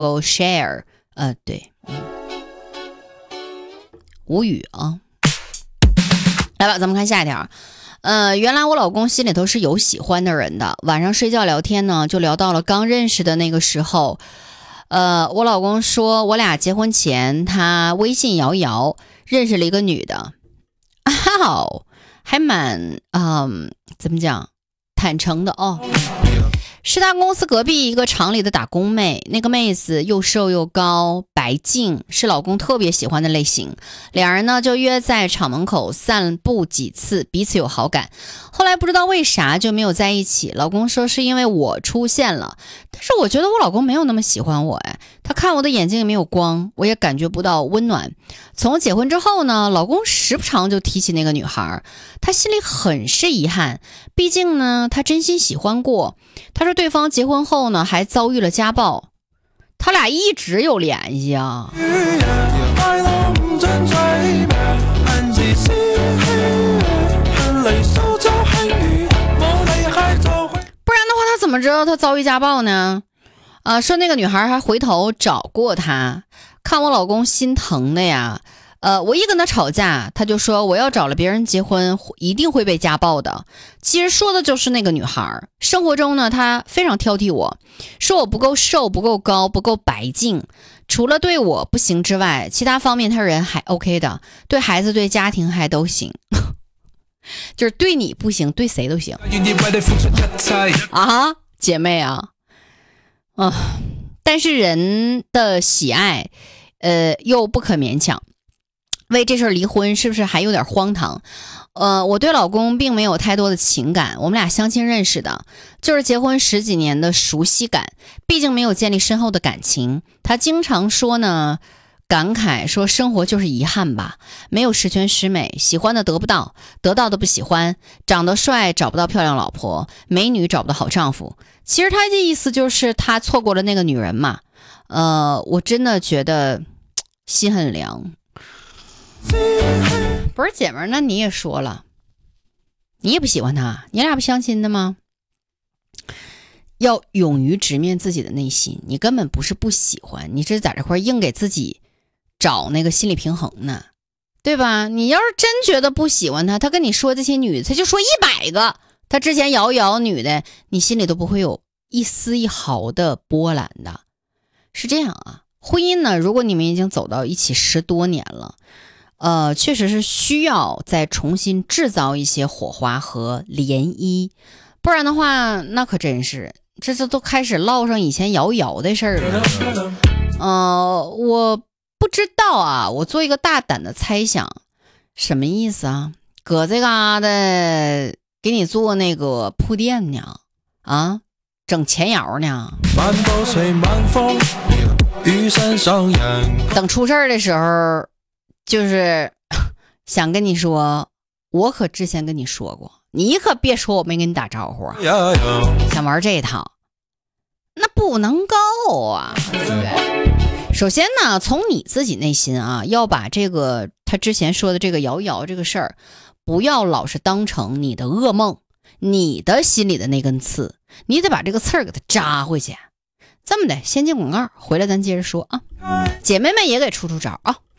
share， 对，无语啊。来吧，咱们看下一条。原来我老公心里头是有喜欢的人的，晚上睡觉聊天呢，就聊到了刚认识的那个时候。我老公说我俩结婚前他微信摇一摇认识了一个女的，还蛮怎么讲坦诚的哦。是他公司隔壁一个厂里的打工妹，那个妹子又瘦又高，白净，是老公特别喜欢的类型。两人呢就约在厂门口散步几次，彼此有好感。后来不知道为啥就没有在一起，老公说是因为我出现了，但是我觉得我老公没有那么喜欢我，他看我的眼睛也没有光，我也感觉不到温暖。从结婚之后呢，老公时不常就提起那个女孩，他心里很是遗憾，毕竟呢他真心喜欢过。他说对方结婚后呢还遭遇了家暴，他俩一直有联系啊。不然的话他怎么知道他遭遇家暴呢？说那个女孩还回头找过他，看我老公心疼的呀。我一跟他吵架，他就说我要找了别人结婚一定会被家暴的。其实说的就是那个女孩。生活中呢他非常挑剔我，说我不够瘦，不够高，不够白净，除了对我不行之外，其他方面他人还 OK 的，对孩子对家庭还都行。就是对你不行，对谁都行啊，姐妹啊。但是人的喜爱又不可勉强，为这事离婚是不是还有点荒唐？我对老公并没有太多的情感，我们俩相亲认识的，就是结婚10几年的熟悉感，毕竟没有建立深厚的感情。他经常说呢，感慨说生活就是遗憾吧，没有十全十美，喜欢的得不到，得到的不喜欢，长得帅找不到漂亮老婆，美女找不到好丈夫。其实他的意思就是他错过了那个女人嘛。我真的觉得心很凉。不是姐们儿，那你也说了，你也不喜欢他，你俩不相亲的吗？要勇于直面自己的内心，你根本不是不喜欢，你是在这块硬给自己找那个心理平衡呢，对吧？你要是真觉得不喜欢他，他跟你说这些女的，他就说100个，他之前摇一摇女的，你心里都不会有一丝一毫的波澜的。是这样啊，婚姻呢，如果你们已经走到一起10多年了，确实是需要再重新制造一些火花和涟漪，不然的话，那可真是这都开始唠上以前摇一摇的事儿了。我不知道啊，我做一个大胆的猜想，什么意思啊？搁这嘎达给你做那个铺垫呢，啊，整前摇呢。等出事儿的时候，就是想跟你说，我可之前跟你说过，你可别说我没跟你打招呼啊。想玩这一套，那不能够啊，对不对？首先呢，从你自己内心啊，要把这个他之前说的这个摇一摇这个事儿，不要老是当成你的噩梦，你的心里的那根刺，你得把这个刺儿给它扎回去。这么的，先进广告，回来咱接着说啊。姐妹们也给出招啊。